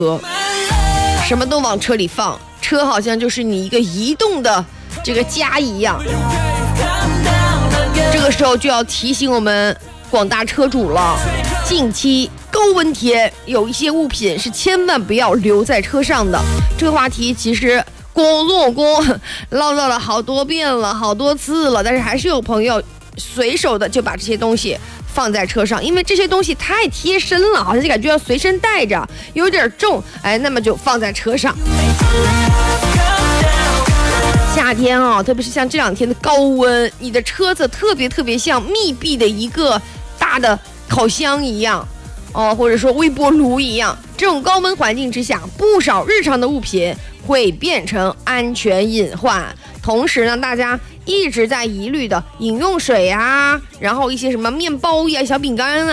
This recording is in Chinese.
什么都往车里放，车好像就是你一个移动的这个家一样。这个时候就要提醒我们广大车主了，近期高温天有一些物品是千万不要留在车上的。这个话题其实公唠叨了好多遍了，好多次了，但是还是有朋友随手的就把这些东西放在车上，因为这些东西太贴身了，好像就感觉要随身带着，有点重，那么就放在车上。夏天啊，特别是像这两天的高温，你的车子特别像密闭的一个大的烤箱一样，或者说微波炉一样。这种高温环境之下，不少日常的物品会变成安全隐患。同时呢，大家一直在疑虑的饮用水啊，然后一些什么面包呀、小饼干啊。